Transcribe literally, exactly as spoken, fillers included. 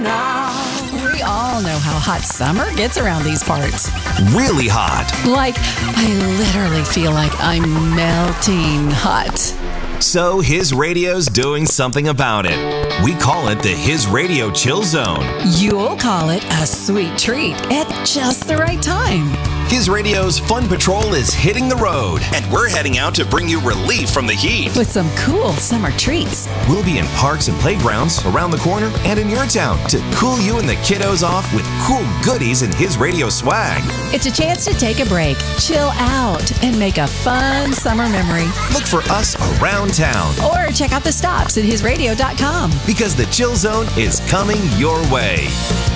We all know how hot summer gets around these parts. Really hot. Like, I literally feel like I'm melting hot. So his radio's doing something about it. We call it the His Radio Chill Zone. You'll call it a sweet treat at just the right time. His Radio's Fun Patrol is hitting the road, and we're heading out to bring you relief from the heat. With some cool summer treats. We'll be in parks and playgrounds around the corner and in your town to cool you and the kiddos off with cool goodies and His Radio swag. It's a chance to take a break, chill out, and make a fun summer memory. Look for us around town. Or check out the stops at his radio dot com. Because the Chill Zone is coming your way.